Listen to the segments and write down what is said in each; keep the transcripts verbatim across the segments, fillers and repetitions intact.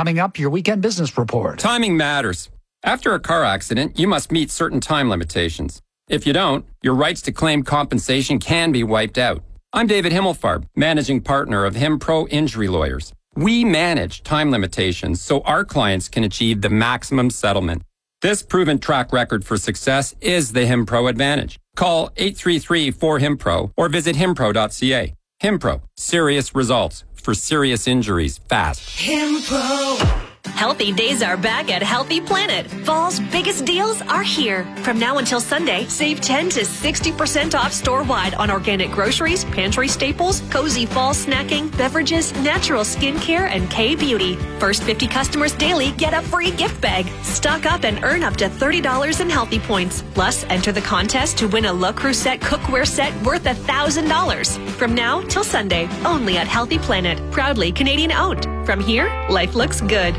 Coming up, your weekend business report. Timing matters. After a car accident, you must meet certain time limitations. If you don't, your rights to claim compensation can be wiped out. I'm David Himmelfarb, managing partner of HimPro Injury Lawyers. We manage time limitations so our clients can achieve the maximum settlement. This proven track record for success is the HimPro advantage. Call eight three three, four, HimPro or visit himpro dot c a. HimPro, serious results for serious injuries fast. HimPro. Healthy days are back at Healthy Planet. Fall's biggest deals are here. From now until Sunday, save ten to sixty percent off store-wide on organic groceries, pantry staples, cozy fall snacking, beverages, natural skincare, and K-Beauty. First fifty customers daily get a free gift bag. Stock up and earn up to thirty dollars in Healthy Points. Plus, enter the contest to win a Le Creuset cookware set worth one thousand dollars. From now till Sunday, only at Healthy Planet. Proudly Canadian-owned. From here, life looks good.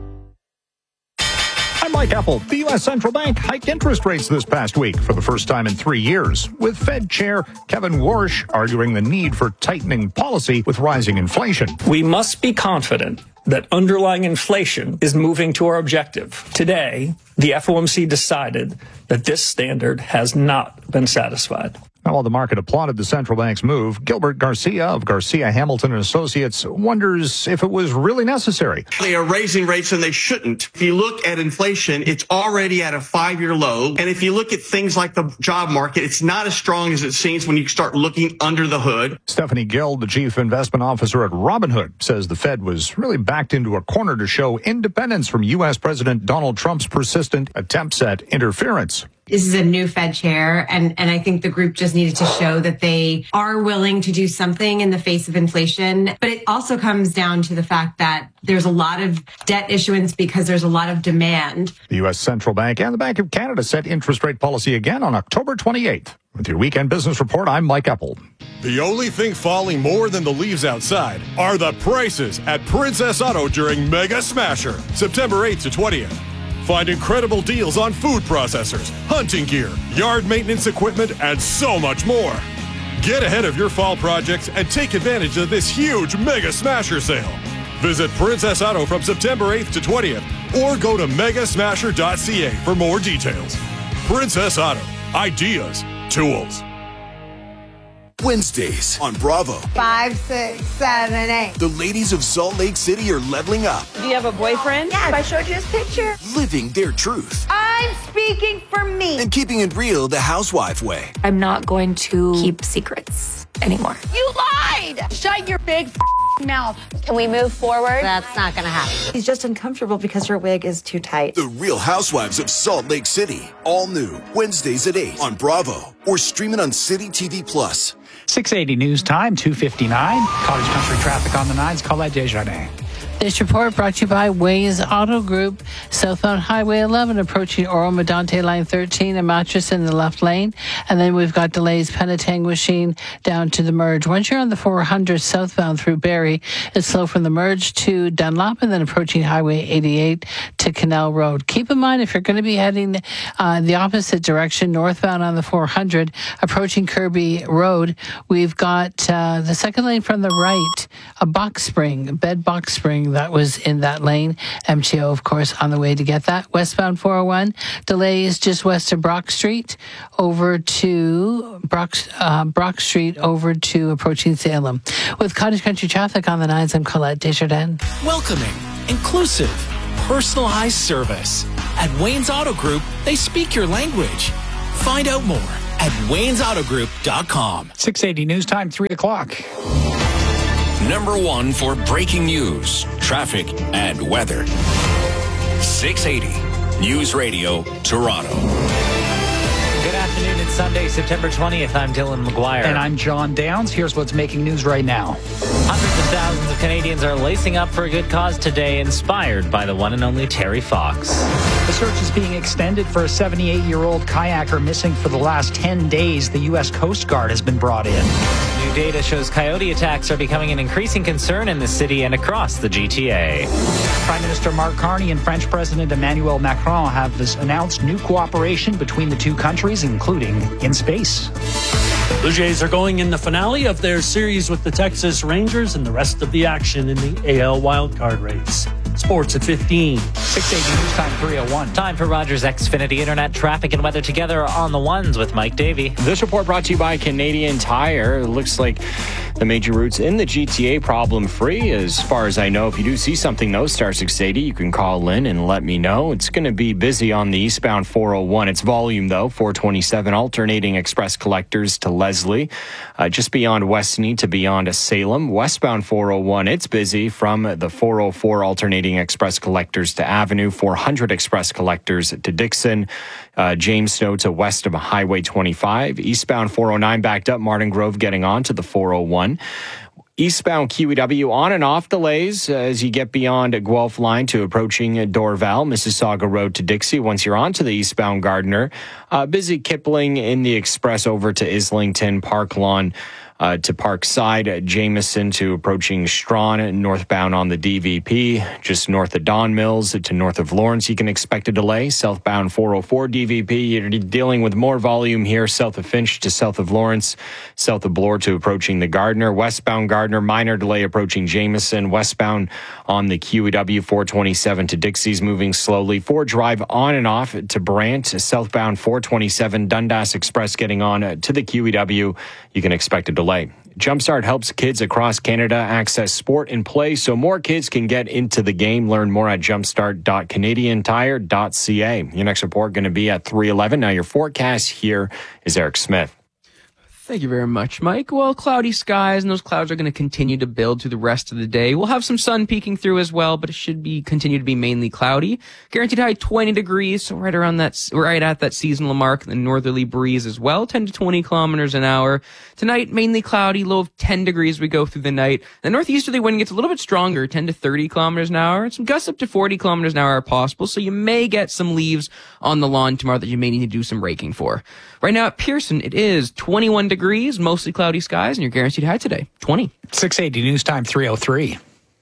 I'm Mike Apple. The U S Central Bank hiked interest rates this past week for the first time in three years, with Fed Chair Kevin Warsh arguing the need for tightening policy with rising inflation. We must be confident that underlying inflation is moving to our objective. Today, the F O M C decided that this standard has not been satisfied. Now, while the market applauded the central bank's move, Gilbert Garcia of Garcia Hamilton and Associates wonders if it was really necessary. They are raising rates and they shouldn't. If you look at inflation, it's already at a five-year low. And if you look at things like the job market, it's not as strong as it seems when you start looking under the hood. Stephanie Gill, the chief investment officer at Robinhood, says the Fed was really backed into a corner to show independence from U S President Donald Trump's persistent attempts at interference. This is a new Fed chair, and, and I think the group just needed to show that they are willing to do something in the face of inflation. But it also comes down to the fact that there's a lot of debt issuance because there's a lot of demand. The U S Central Bank and the Bank of Canada set interest rate policy again on October twenty-eighth. With your weekend business report, I'm Mike Apple. The only thing falling more than the leaves outside are the prices at Princess Auto during Mega Smasher, September eighth to twentieth. Find incredible deals on food processors, hunting gear, yard maintenance equipment, and so much more. Get ahead of your fall projects and take advantage of this huge Mega Smasher sale. Visit Princess Auto from September eighth to twentieth or go to mega smasher dot c a for more details. Princess Auto. Ideas. Tools. Wednesdays on Bravo. Five, six, seven, eight. The ladies of Salt Lake City are leveling up. Do you have a boyfriend? Yes. I showed you his picture. Living their truth. I'm speaking for me. And keeping it real the housewife way. I'm not going to keep secrets anymore. You lied! Shut your big mouth. Can we move forward? That's not going to happen. He's just uncomfortable because her wig is too tight. The Real Housewives of Salt Lake City. All new. Wednesdays at eight on Bravo. Or stream it on City T V Plus. six eighty news time, two fifty-nine. Cottage Country traffic on the nines. Colette Desjardins. This report brought to you by Ways Auto Group. Southbound Highway eleven approaching Oro Medante Line thirteen, a mattress in the left lane. And then we've got delays Penetanguishene down to the merge. Once you're on the four hundred southbound through Barrie, it's slow from the merge to Dunlop and then approaching Highway eighty-eight to Canal Road. Keep in mind, if you're going to be heading uh, the opposite direction, northbound on the four hundred, approaching Kirby Road, we've got uh, the second lane from the right, a box spring, a bed box spring that was in that lane. M T O, of course, on the way to get that. Westbound four oh one, delays just west of Brock Street over to Brock, uh, Brock Street over to approaching Salem. With Cottage Country traffic on the nines, I'm Colette Desjardins. Welcoming, inclusive, personalized service. At Wayne's Auto Group, they speak your language. Find out more at waynes auto group dot com. six eighty news time, three o'clock. Number one for breaking news, traffic, and weather. six eighty News Radio, Toronto. Good afternoon. It's Sunday, September twentieth. I'm Dylan McGuire. And I'm John Downs. Here's what's making news right now. Hundreds of thousands of Canadians are lacing up for a good cause today, inspired by the one and only Terry Fox. The search is being extended for a seventy-eight-year-old kayaker missing for the last ten days. The U S Coast Guard has been brought in. New data shows coyote attacks are becoming an increasing concern in the city and across the G T A. Prime Minister Mark Carney and French President Emmanuel Macron have announced new cooperation between the two countries, including in space. Blue Jays are going in the finale of their series with the Texas Rangers and the rest of the action in the A L wildcard race. Sports at fifteen. six eighty News Time three oh one. Time for Rogers Xfinity Internet traffic and weather together on the ones with Mike Davey. This report brought to you by Canadian Tire. It looks like the major routes in the G T A problem-free. As far as I know, if you do see something, though, star six eighty, you can call in and let me know. It's going to be busy on the eastbound four oh one. It's volume, though, four twenty-seven, alternating express collectors to Leslie. Uh, just beyond Westney to beyond Salem. Westbound four oh one, it's busy from the four oh four alternating express collectors to Avenue, four hundred express collectors to Dixon, uh, James Snow to west of Highway twenty-five. Eastbound four oh nine backed up, Martin Grove getting on to the four oh one. Eastbound Q E W on and off delays uh, as you get beyond Guelph line to approaching Dorval, Mississauga Road to Dixie. Once you're onto the eastbound Gardiner, uh, busy Kipling in the express over to Islington, Park Lawn uh, to Parkside, Jameson to approaching Strawn, northbound on the D V P, just north of Don Mills to north of Lawrence. You can expect a delay. Southbound four oh four D V P, you're dealing with more volume here, south of Finch to south of Lawrence, south of Bloor to approaching the Gardiner. Westbound Gardiner, minor delay approaching Jameson. Westbound on the Q E W four twenty-seven to Dixie's moving slowly. Ford Drive on and off to Brant. Southbound four twenty-seven, Dundas Express getting on to the Q E W. You can expect a delay. Jumpstart helps kids across Canada access sport and play so more kids can get into the game. Learn more at jumpstart dot canadian tire dot c a. Your next report going to be at three eleven. Now your forecast here is Eric Smith. Thank you very much, Mike. Well, cloudy skies, and those clouds are going to continue to build through the rest of the day. We'll have some sun peeking through as well, but it should be continue to be mainly cloudy. Guaranteed high twenty degrees, so right around that, right at that seasonal mark. The northerly breeze as well, ten to twenty kilometers an hour. Tonight, mainly cloudy, low of ten degrees we go through the night. The northeasterly wind gets a little bit stronger, ten to thirty kilometers an hour. And some gusts up to forty kilometers an hour are possible, so you may get some leaves on the lawn tomorrow that you may need to do some raking for. Right now at Pearson, it is twenty-one degrees, mostly cloudy skies, and your guaranteed high today, twenty. six eighty News Time three oh three.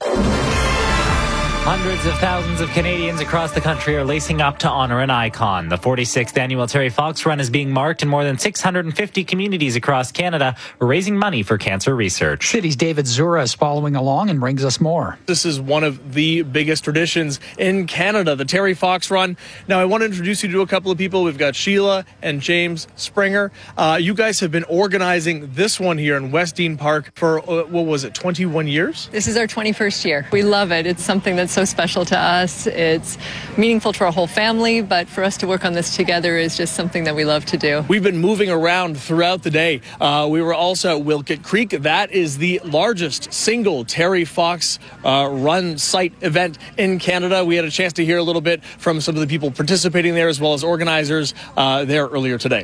Hundreds of thousands of Canadians across the country are lacing up to honor an icon. The forty-sixth annual Terry Fox Run is being marked in more than six hundred fifty communities across Canada, raising money for cancer research. City's David Zura is following along and brings us more. This is one of the biggest traditions in Canada, the Terry Fox Run. Now, I want to introduce you to a couple of people. We've got Sheila and James Springer. Uh, you guys have been organizing this one here in Westdean Park for, uh, what was it, twenty-one years? This is our twenty-first year. We love it. It's something that's so special to us. It's meaningful to our whole family, but for us to work on this together is just something that we love to do. We've been moving around throughout the day. Uh, we were also at Wilkett Creek. That is the largest single Terry Fox uh, Run site event in Canada. We had a chance to hear a little bit from some of the people participating there as well as organizers uh, there earlier today.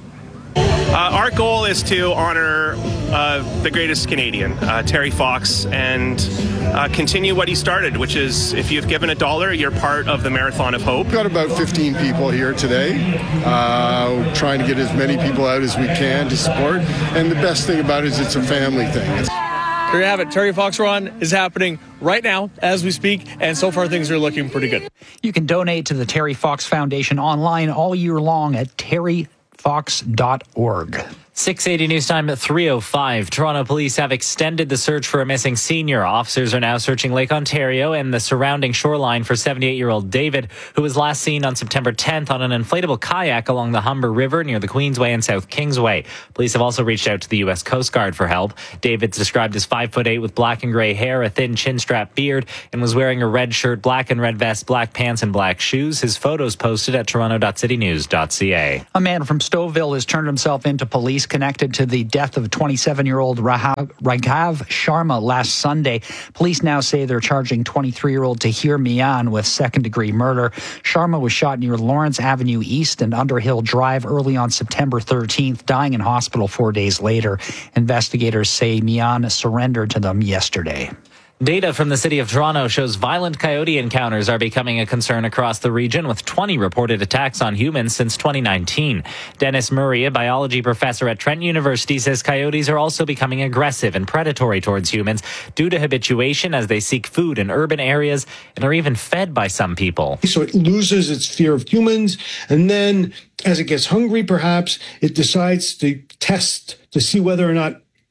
Uh, our goal is to honor uh, the greatest Canadian, uh, Terry Fox, and uh, continue what he started, which is if you've given a dollar, you're part of the Marathon of Hope. We've got about fifteen people here today, uh, trying to get as many people out as we can to support. And the best thing about it is it's a family thing. It's- There you have it. Terry Fox Run is happening right now as we speak, and so far things are looking pretty good. You can donate to the Terry Fox Foundation online all year long at terry fox dot org. six eighty News Time at three oh five. Toronto police have extended the search for a missing senior. Officers are now searching Lake Ontario and the surrounding shoreline for seventy-eight-year-old David, who was last seen on September tenth on an inflatable kayak along the Humber River near the Queensway and South Kingsway. Police have also reached out to the U S Coast Guard for help. David's described as five foot eight with black and gray hair, a thin chin-strap beard, and was wearing a red shirt, black and red vest, black pants, and black shoes. His photos posted at toronto dot city news dot c a. A man from Stouffville has turned himself into police connected to the death of twenty-seven-year-old Raghav Sharma last Sunday. Police now say they're charging twenty-three-year-old Tahir Mian with second-degree murder. Sharma was shot near Lawrence Avenue East and Underhill Drive early on September thirteenth, dying in hospital four days later. Investigators say Mian surrendered to them yesterday. Data from the city of Toronto shows violent coyote encounters are becoming a concern across the region, with twenty reported attacks on humans since twenty nineteen. Dennis Murray, a biology professor at Trent University, says coyotes are also becoming aggressive and predatory towards humans due to habituation as they seek food in urban areas and are even fed by some people. So it loses its fear of humans, and then as it gets hungry, perhaps, it decides to test to see whether or not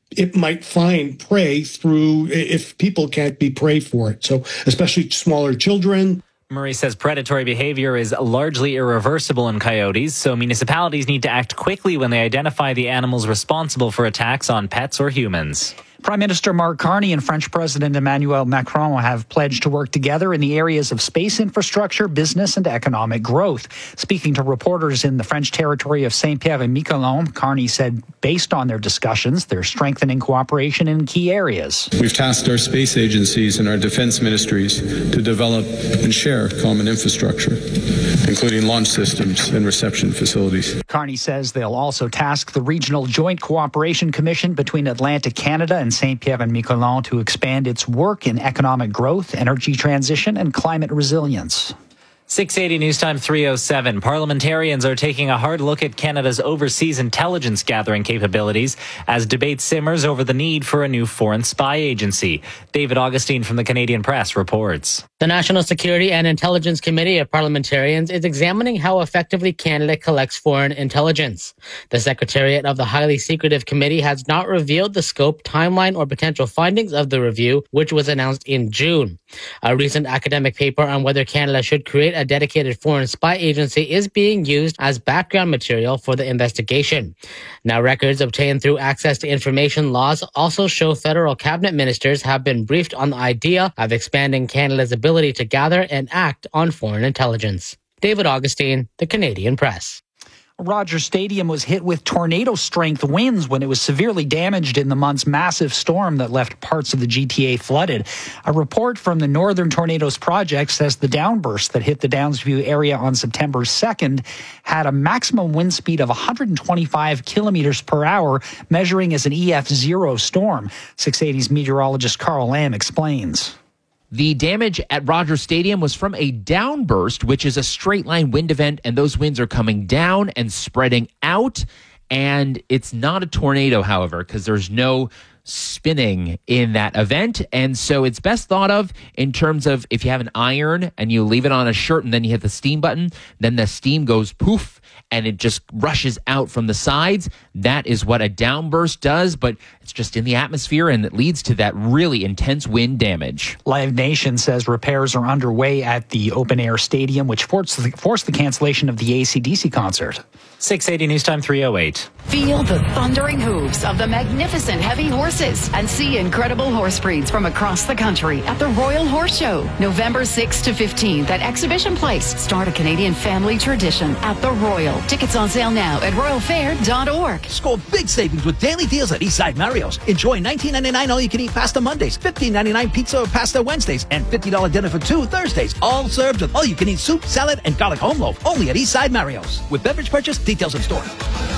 it might find prey through if people can't be prey for it. So especially smaller children. Murray says predatory behavior is largely irreversible in coyotes, so municipalities need to act quickly when they identify the animals responsible for attacks on pets or humans. Prime Minister Mark Carney and French President Emmanuel Macron have pledged to work together in the areas of space infrastructure, business, and economic growth. Speaking to reporters in the French territory of Saint-Pierre and Miquelon, Carney said based on their discussions, they're strengthening cooperation in key areas. We've tasked our space agencies and our defense ministries to develop and share common infrastructure, including launch systems and reception facilities. Carney says they'll also task the Regional Joint Cooperation Commission between Atlantic Canada and Saint-Pierre and Miquelon to expand its work in economic growth, energy transition, and climate resilience. six eighty News Time three oh seven. Parliamentarians are taking a hard look at Canada's overseas intelligence gathering capabilities as debate simmers over the need for a new foreign spy agency. David Augustine from the Canadian Press reports. The National Security and Intelligence Committee of Parliamentarians is examining how effectively Canada collects foreign intelligence. The Secretariat of the highly secretive committee has not revealed the scope, timeline, or potential findings of the review, which was announced in June. A recent academic paper on whether Canada should create a dedicated foreign spy agency is being used as background material for the investigation. Now, records obtained through access to information laws also show federal cabinet ministers have been briefed on the idea of expanding Canada's ability to gather and act on foreign intelligence. David Augustine, the Canadian Press. Rogers Stadium was hit with tornado-strength winds when it was severely damaged in the month's massive storm that left parts of the G T A flooded. A report from the Northern Tornadoes Project says the downburst that hit the Downsview area on September second had a maximum wind speed of one hundred twenty-five kilometers per hour, measuring as an E F zero storm. six eighty's meteorologist Carl Lamb explains. The damage at Rogers Stadium was from a downburst, which is a straight line wind event, and those winds are coming down and spreading out. And it's not a tornado, however, because there's no spinning in that event. And so it's best thought of in terms of if you have an iron and you leave it on a shirt and then you hit the steam button, then the steam goes poof and it just rushes out from the sides. That is what a downburst does, but it's just in the atmosphere and it leads to that really intense wind damage. Live Nation says repairs are underway at the open-air stadium, which forced the, forced the cancellation of the A C D C concert. six eighty News Time three oh eight. Feel the thundering hooves of the magnificent heavy horses and see incredible horse breeds from across the country at the Royal Horse Show, November sixth to fifteenth at Exhibition Place. Start a Canadian family tradition at the Royal. Tickets on sale now at royal fair dot org. Score big savings with daily deals at Eastside Mario's. Enjoy nineteen ninety-nine all-you-can-eat pasta Mondays, fifteen ninety-nine pizza or pasta Wednesdays, and fifty dollars dinner for two Thursdays. All served with all-you-can-eat soup, salad, and garlic home loaf. Only at Eastside Mario's. With beverage purchase, details in store.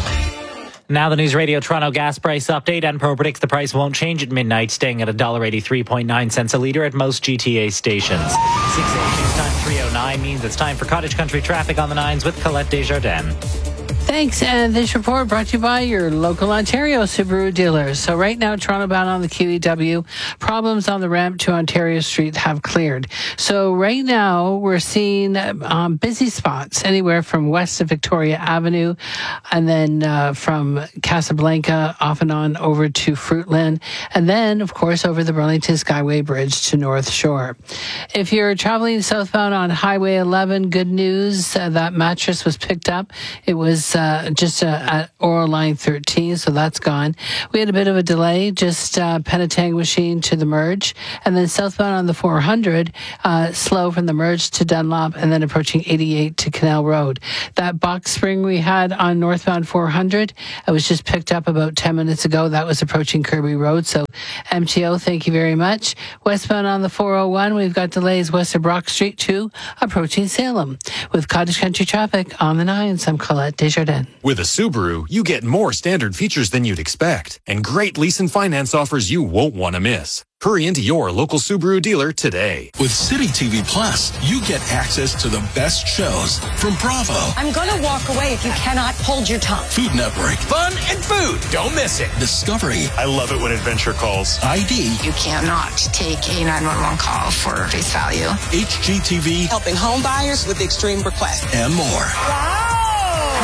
Now the News Radio Toronto gas price update. Enpro predicts the price won't change at midnight, staying at one dollar eighty-three point nine cents a litre at most G T A stations. six eighty News Time three oh nine means it's time for Cottage Country traffic on the nines with Colette Desjardins. Thanks. And this report brought to you by your local Ontario Subaru dealers. So right now, Toronto bound on the Q E W, problems on the ramp to Ontario Street have cleared. So right now, we're seeing um, busy spots anywhere from west of Victoria Avenue and then uh, from Casablanca off and on over to Fruitland. And then, of course, over the Burlington Skyway Bridge to North Shore. If you're traveling southbound on Highway eleven, good news. Uh, that mattress was picked up. It was Uh, just uh, at Oral Line thirteen, so that's gone. We had a bit of a delay, just uh, Penetanguishene to the merge, and then southbound on the four hundred, uh, slow from the merge to Dunlop, and then approaching eighty-eight to Canal Road. That box spring we had on northbound four hundred, it was just picked up about ten minutes ago. That was approaching Kirby Road, so M T O, thank you very much. Westbound on the four oh one, we've got delays west of Brock Street to approaching Salem. With Cottage Country traffic on the nines, I'm Colette Desjardins. With a Subaru, you get more standard features than you'd expect and great lease and finance offers you won't want to miss. Hurry into your local Subaru dealer today. With City T V Plus, you get access to the best shows from Bravo. I'm going to walk away if you cannot hold your tongue. Food Network. Fun and food. Don't miss it. Discovery. I love it when Adventure calls. I D. You cannot take a nine one one call for face value. H G T V. Helping home buyers with extreme requests. And more. Wow! You are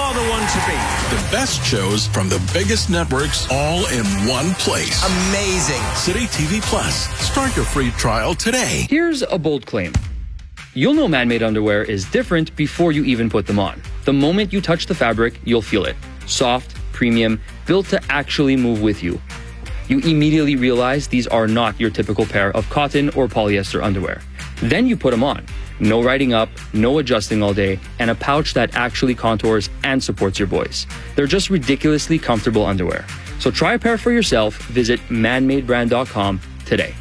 are the one to beat. The best shows from the biggest networks all in one place. Amazing. City T V Plus. Start your free trial today. Here's a bold claim. You'll know man-made underwear is different before you even put them on. The moment you touch the fabric, you'll feel it. Soft, premium, built to actually move with you. You immediately realize these are not your typical pair of cotton or polyester underwear. Then you put them on. No riding up, no adjusting all day, and a pouch that actually contours and supports your voice. They're just ridiculously comfortable underwear. So try a pair for yourself. Visit man made brand dot com today.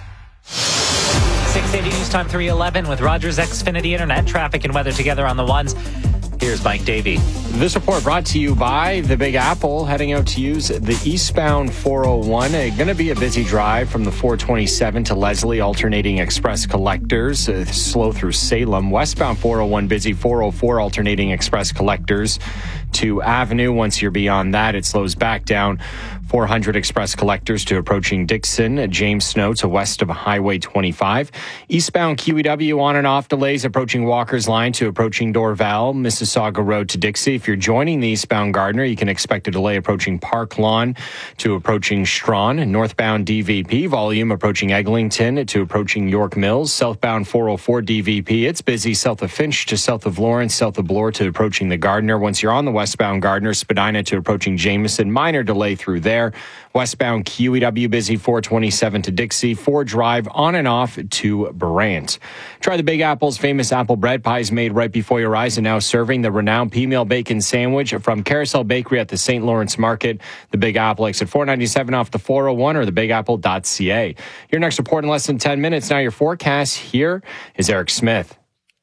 six eighty News Time three eleven with Rogers Xfinity Internet. Traffic and weather together on the ones. Here's Mike Davey. This report brought to you by the Big Apple, heading out to use the eastbound four oh one. Going to be a busy drive from the four twenty-seven to Leslie, alternating express collectors, uh, slow through Salem. Westbound four oh one busy, four oh four alternating express collectors to Avenue. Once you're beyond that, it slows back down. four hundred express collectors to approaching Dixon, James Snow to west of Highway twenty-five. Eastbound Q E W on and off delays approaching Walker's Line to approaching Dorval, Mississauga Road to Dixie. If you're joining the eastbound Gardner, you can expect a delay approaching Park Lawn to approaching Strawn. Northbound D V P volume approaching Eglinton to approaching York Mills. Southbound four oh four D V P, it's busy south of Finch to south of Lawrence, south of Bloor to approaching the Gardner. Once you're on the westbound Gardner, Spadina to approaching Jameson, minor delay through there. Westbound Q E W busy four twenty-seven to Dixie, four Drive on and off to Brant. Try the Big Apple's famous apple bread pies made right before your eyes and now serving the renowned P-Meal Bacon Sandwich from Carousel Bakery at the Saint Lawrence Market. The Big Apple exit four ninety-seven off the four oh one or the big apple dot c a. Your next report in less than ten minutes. Now your forecast. Here is Eric Smith.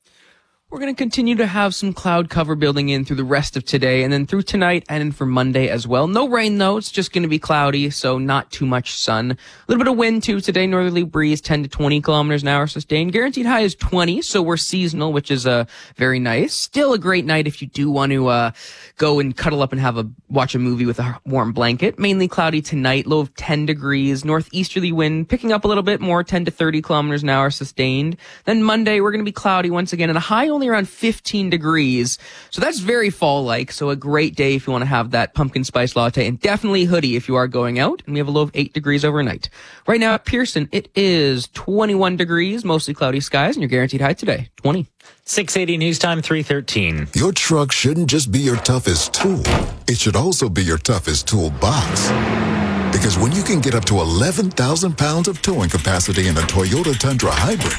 We're going to continue to have some cloud cover building in through the rest of today and then through tonight and then for Monday as well. No rain though. It's just going to be cloudy, so not too much sun. A little bit of wind too today. Northerly breeze ten to twenty kilometers an hour sustained. Guaranteed high is twenty, so we're seasonal, which is uh, very nice. Still a great night if you do want to uh, go and cuddle up and have a watch a movie with a warm blanket. Mainly cloudy tonight. Low of ten degrees. Northeasterly wind picking up a little bit more, ten to thirty kilometers an hour sustained. Then Monday we're going to be cloudy once again and a high only around fifteen degrees. So that's very fall-like. So a great day if you want to have that pumpkin spice latte, and definitely hoodie if you are going out. And we have a low of eight degrees overnight. Right now at Pearson, it is twenty-one degrees, mostly cloudy skies, and your guaranteed high today, twenty. six eighty News Time three thirteen. Your truck shouldn't just be your toughest tool. It should also be your toughest toolbox. Because when you can get up to eleven thousand pounds of towing capacity in a Toyota Tundra Hybrid,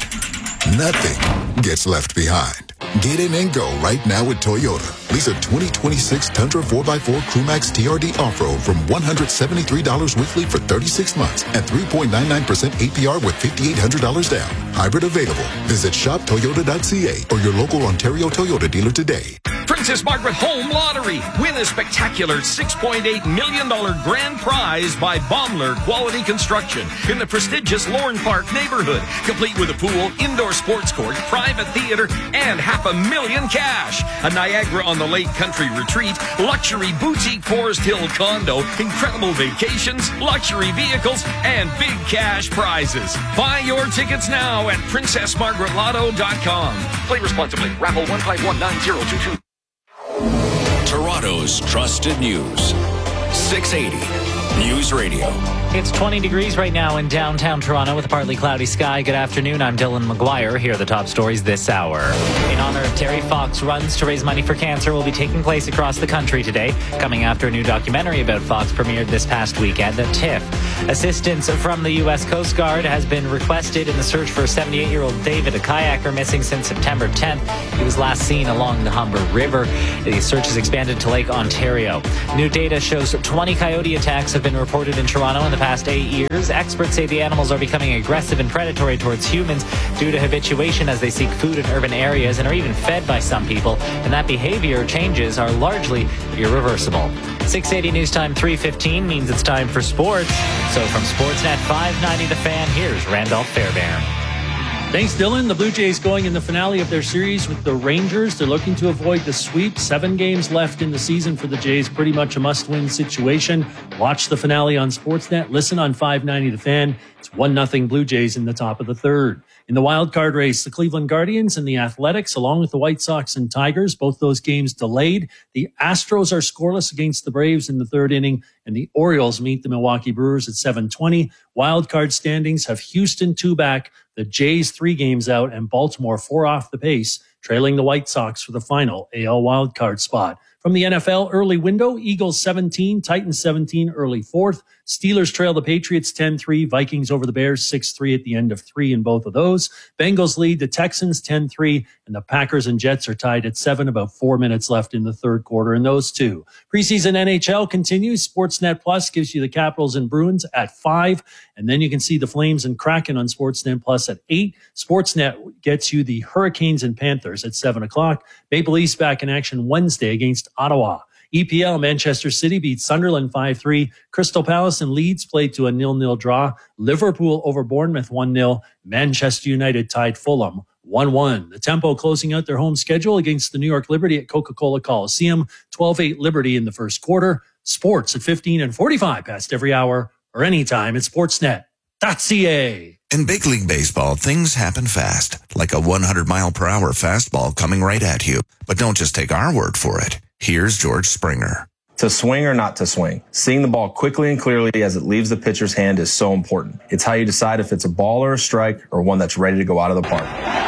nothing gets left behind. Get in and go right now with Toyota. Lease a twenty twenty-six Tundra four by four Crewmax T R D Off-Road from one hundred seventy-three dollars weekly for thirty-six months at three point nine nine percent A P R with five thousand eight hundred dollars down. Hybrid available. Visit shop toyota dot c a or your local Ontario Toyota dealer today. Princess Margaret Home Lottery. Win a spectacular six point eight million dollars grand prize by Baumler Quality Construction in the prestigious Lorne Park neighborhood, complete with a pool, indoor sports court, private theater, and half a million cash. A Niagara on the Lake country retreat, luxury boutique Forest Hill condo, incredible vacations, luxury vehicles, and big cash prizes. Buy your tickets now at princess margaret lotto dot com. Play responsibly. Raffle one five one nine zero two two. Toronto's trusted news. six eighty News Radio. It's twenty degrees right now in downtown Toronto with a partly cloudy sky. Good afternoon. I'm Dylan McGuire. Here are the top stories this hour. In honor of Terry Fox, runs to raise money for cancer will be taking place across the country today, coming after a new documentary about Fox premiered this past weekend at TIFF. Assistance from the U S Coast Guard has been requested in the search for seventy-eight-year-old David, a kayaker missing since September tenth. He was last seen along the Humber River. The search has expanded to Lake Ontario. New data shows twenty coyote attacks have been reported in Toronto in the past eight years. Experts say the animals are becoming aggressive and predatory towards humans due to habituation as they seek food in urban areas and are even fed by some people. And that behavior changes are largely irreversible. six eighty News Time three fifteen means it's time for sports. So from Sportsnet five ninety The Fan, here's Randolph Fairbairn. Thanks, Dylan. The Blue Jays going in the finale of their series with the Rangers. They're looking to avoid the sweep. Seven games left in the season for the Jays. Pretty much a must-win situation. Watch the finale on Sportsnet. Listen on five ninety The Fan. It's one nothing Blue Jays in the top of the third. In the wild card race, the Cleveland Guardians and the Athletics, along with the White Sox and Tigers, both those games delayed. The Astros are scoreless against the Braves in the third inning, and the Orioles meet the Milwaukee Brewers at seven twenty. Wild card standings have Houston two back, the Jays three games out, and Baltimore four off the pace, trailing the White Sox for the final A L wild card spot. From the N F L early window, Eagles seventeen, Titans seventeen, early fourth. Steelers trail the Patriots ten three, Vikings over the Bears six three at the end of three in both of those. Bengals lead the Texans ten three, and the Packers and Jets are tied at seven, about four minutes left in the third quarter in those two. Preseason N H L continues. Sportsnet Plus gives you the Capitals and Bruins at five, and then you can see the Flames and Kraken on Sportsnet Plus at eight. Sportsnet gets you the Hurricanes and Panthers at seven o'clock. Maple Leafs back in action Wednesday against Ottawa. E P L, Manchester City beats Sunderland five three. Crystal Palace and Leeds played to a nil nil draw. Liverpool over Bournemouth one nil. Manchester United tied Fulham one one. The Tempo closing out their home schedule against the New York Liberty at Coca-Cola Coliseum. twelve eight Liberty in the first quarter. Sports at fifteen and forty-five past every hour or anytime at sportsnet dot c a. In big league baseball, things happen fast, like a one hundred mile per hour fastball coming right at you. But don't just take our word for it. Here's George Springer. To swing or not to swing, seeing the ball quickly and clearly as it leaves the pitcher's hand is so important. It's how you decide if it's a ball or a strike or one that's ready to go out of the park.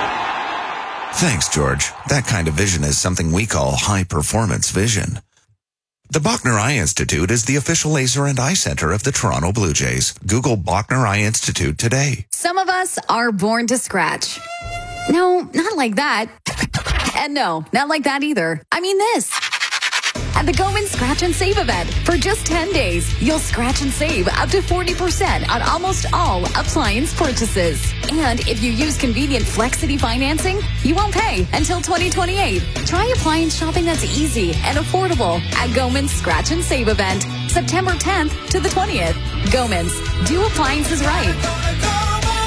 Thanks, George. That kind of vision is something we call high-performance vision. The Bachner Eye Institute is the official laser and eye center of the Toronto Blue Jays. Google Bachner Eye Institute today. Some of us are born to scratch. No, not like that. And no, not like that either. I mean this. At the Goman Scratch and Save event. For just ten days, you'll scratch and save up to forty percent on almost all appliance purchases. And if you use convenient Flexity financing, you won't pay until twenty twenty-eight. Try appliance shopping that's easy and affordable at Goman's Scratch and Save event, September tenth to the twentieth. Goman's, do appliances right.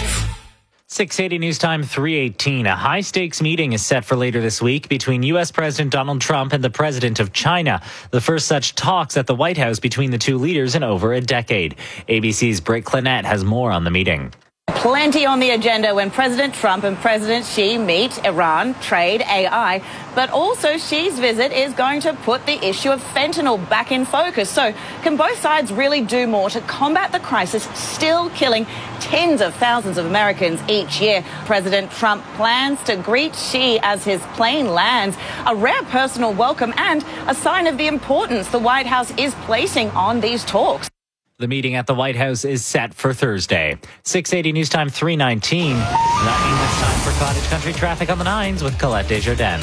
six eighty News Time, three eighteen. A high-stakes meeting is set for later this week between U S President Donald Trump and the President of China. The first such talks at the White House between the two leaders in over a decade. A B C's Britt Clinette has more on the meeting. Plenty on the agenda when President Trump and President Xi meet. Iran, trade, A I, but also Xi's visit is going to put the issue of fentanyl back in focus. So can both sides really do more to combat the crisis still killing tens of thousands of Americans each year? President Trump plans to greet Xi as his plane lands, a rare personal welcome and a sign of the importance the White House is placing on these talks. The meeting at the White House is set for Thursday. six eighty News Time, three nineteen. That means it's time for Cottage Country Traffic on the Nines with Colette Desjardins.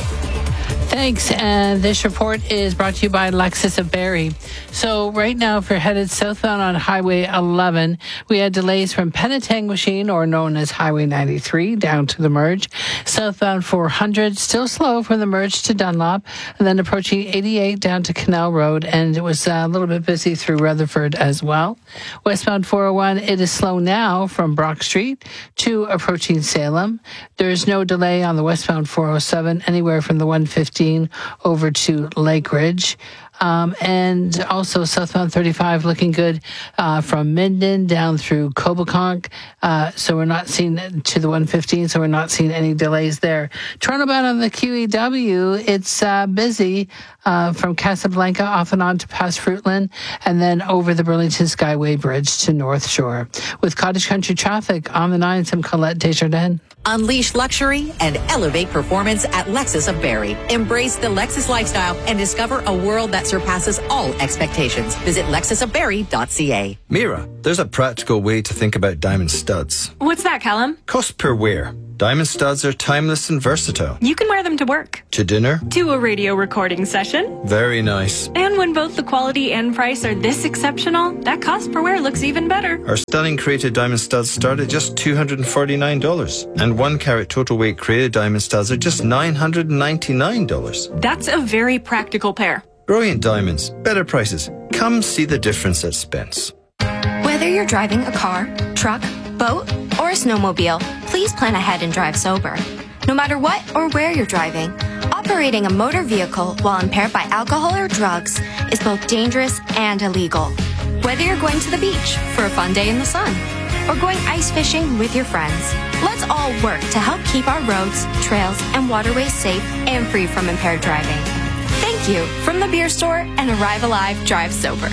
Thanks. And this report is brought to you by Lexus of Barrie. So right now, if you're headed southbound on Highway eleven, we had delays from Penetanguishene, or known as Highway ninety-three, down to the merge. Southbound four hundred, still slow from the merge to Dunlop, and then approaching eighty-eight down to Canal Road, and it was a little bit busy through Rutherford as well. Westbound four oh one, it is slow now from Brock Street to approaching Salem. There's no delay on the westbound four oh seven, anywhere from the one fifteen over to Lake Ridge. Um, and also southbound thirty-five looking good uh, from Minden down through Coboconk. Uh, so we're not seeing to the one fifteen, so we're not seeing any delays there. Toronto bound on the Q E W, it's uh, busy uh, from Casablanca off and on to past Fruitland, and then over the Burlington Skyway Bridge to North Shore. With Cottage Country Traffic on the nines, I'm Colette Desjardins. Unleash luxury and elevate performance at Lexus of Barrie. Embrace the Lexus lifestyle and discover a world that surpasses all expectations. Visit lexus of barrie dot c a. Mira, there's a practical way to think about diamond studs. What's that, Callum? Cost per wear. Diamond studs are timeless and versatile. You can wear them to work. To dinner. To a radio recording session. Very nice. And when both the quality and price are this exceptional, that cost per wear looks even better. Our stunning created diamond studs start at just two hundred forty-nine dollars. And one carat total weight created diamond studs are just nine hundred ninety-nine dollars. That's a very practical pair. Brilliant diamonds, better prices. Come see the difference at Spence. Whether you're driving a car, truck, boat, or a snowmobile, please plan ahead and drive sober. No matter what or where you're driving, operating a motor vehicle while impaired by alcohol or drugs is both dangerous and illegal. Whether you're going to the beach for a fun day in the sun or going ice fishing with your friends, let's all work to help keep our roads, trails, and waterways safe and free from impaired driving. Thank you from the Beer Store and Arrive Alive Drive Sober.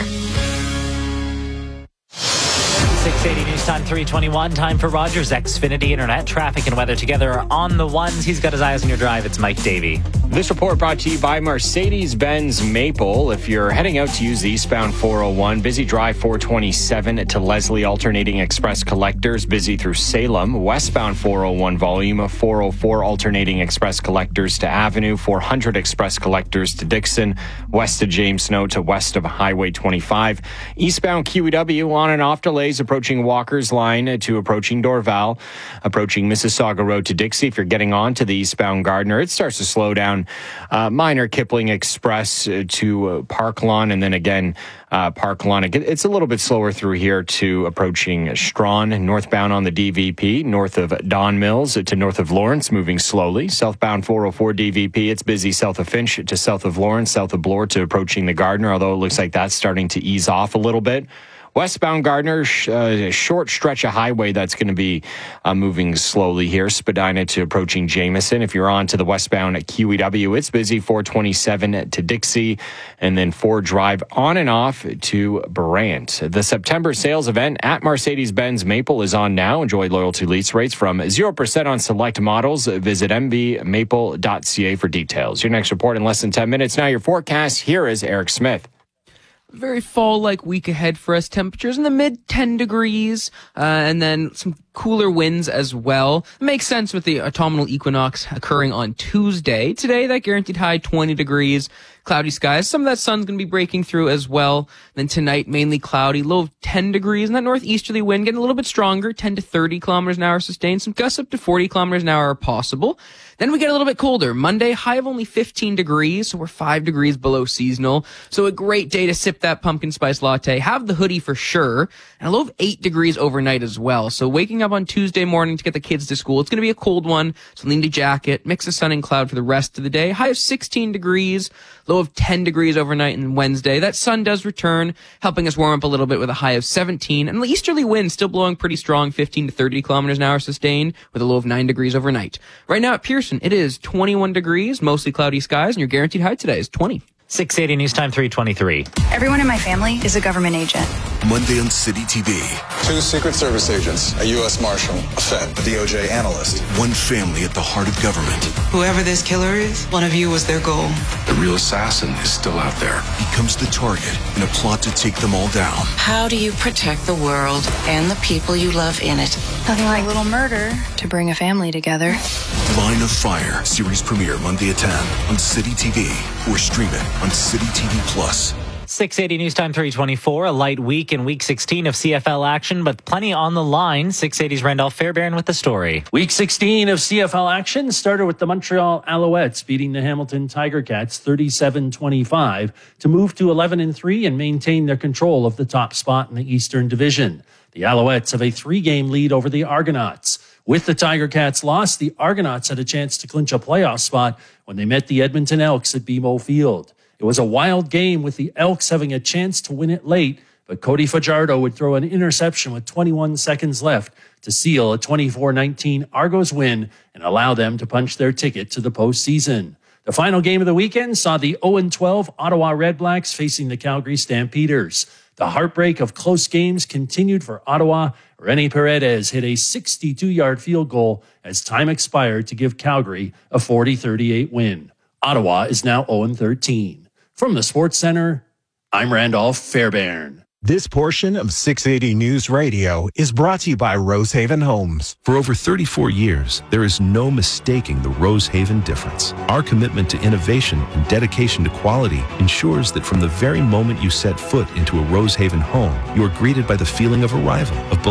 six eighty News Time three twenty-one. Time for Rogers Xfinity Internet. Traffic and weather together on the ones. He's got his eyes on your drive. It's Mike Davey. This report brought to you by Mercedes-Benz Maple. If you're heading out to use the eastbound four oh one, busy drive four twenty-seven to Leslie alternating express collectors, busy through Salem. Westbound four oh one volume of four oh four alternating express collectors to Avenue, four hundred express collectors to Dixon, west of James Snow to west of Highway twenty-five. Eastbound Q E W on and off delays approaching Walker's Line to approaching Dorval, approaching Mississauga Road to Dixie. If you're getting on to the eastbound Gardner, it starts to slow down. Uh, minor Kipling Express uh, to uh, Park Lawn, and then again uh, Park Lawn. It's a little bit slower through here to approaching Strawn, northbound on the D V P, north of Don Mills to north of Lawrence, moving slowly. Southbound four oh four D V P, it's busy south of Finch to south of Lawrence, south of Bloor to approaching the Gardner, although it looks like that's starting to ease off a little bit. Westbound Gardner, uh, a short stretch of highway that's going to be uh, moving slowly here. Spadina to approaching Jameson. If you're on to the westbound at Q E W, it's busy. four twenty-seven to Dixie, and then Ford Drive on and off to Brant. The September sales event at Mercedes-Benz Maple is on now. Enjoy loyalty lease rates from zero percent on select models. Visit m b maple dot c a for details. Your next report in less than ten minutes. Now your forecast. Here is Eric Smith. Very fall-like week ahead for us. Temperatures in the mid ten degrees, uh, and then some cooler winds as well. It makes sense with the autumnal equinox occurring on Tuesday. Today, that guaranteed high twenty degrees. Cloudy skies. Some of that sun's going to be breaking through as well. Then tonight, mainly cloudy, low of ten degrees, and that northeasterly wind getting a little bit stronger, ten to thirty kilometers an hour sustained. Some gusts up to forty kilometers an hour are possible. Then we get a little bit colder. Monday, high of only fifteen degrees, so we're five degrees below seasonal. So a great day to sip that pumpkin spice latte. Have the hoodie for sure. And a low of eight degrees overnight as well. So waking up on Tuesday morning to get the kids to school, it's going to be a cold one. So lean to jacket, mix of sun and cloud for the rest of the day. High of sixteen degrees, low of ten degrees overnight and Wednesday. That sun does return, helping us warm up a little bit with a high of seventeen. And the easterly wind still blowing pretty strong, fifteen to thirty kilometers an hour sustained, with a low of nine degrees overnight. Right now at Pearson, it is twenty-one degrees, mostly cloudy skies, and your guaranteed high today is twenty. six eighty News Time three twenty-three. Everyone in my family is a government agent. Monday on City T V. Two Secret Service agents, a U S Marshal, a Fed, a D O J analyst. One family at the heart of government. Whoever this killer is, one of you was their goal. The real assassin is still out there. Becomes the target in a plot to take them all down. How do you protect the world and the people you love in it? Nothing like a little murder to bring a family together. Line of Fire, series premiere Monday at ten on City T V or stream it on City T V Plus. six eighty News Time three twenty-four, a light week in Week sixteen of C F L action, but plenty on the line. six eighty's Randolph Fairbairn with the story. Week sixteen of C F L action started with the Montreal Alouettes beating the Hamilton Tiger Cats thirty-seven twenty-five to move to eleven and three and maintain their control of the top spot in the Eastern Division. The Alouettes have a three-game lead over the Argonauts. With the Tiger Cats loss, the Argonauts had a chance to clinch a playoff spot when they met the Edmonton Elks at B M O Field. It was a wild game with the Elks having a chance to win it late, but Cody Fajardo would throw an interception with twenty-one seconds left to seal a twenty-four nineteen Argos win and allow them to punch their ticket to the postseason. The final game of the weekend saw the oh and twelve Ottawa Redblacks facing the Calgary Stampeders. The heartbreak of close games continued for Ottawa. Rene Paredes hit a sixty-two-yard field goal as time expired to give Calgary a forty thirty-eight win. Ottawa is now oh and thirteen. From the Sports Center, I'm Randolph Fairbairn. This portion of six eighty News Radio is brought to you by Rosehaven Homes. For over thirty-four years, there is no mistaking the Rosehaven difference. Our commitment to innovation and dedication to quality ensures that from the very moment you set foot into a Rosehaven home, you are greeted by the feeling of arrival, of